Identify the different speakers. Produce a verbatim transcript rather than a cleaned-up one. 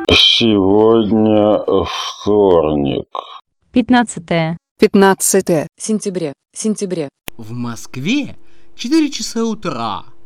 Speaker 1: Сегодня вторник.
Speaker 2: Пятнадцатое.
Speaker 3: Пятнадцатое.
Speaker 4: Сентября. Сентября.
Speaker 5: В Москве четыре часа утра.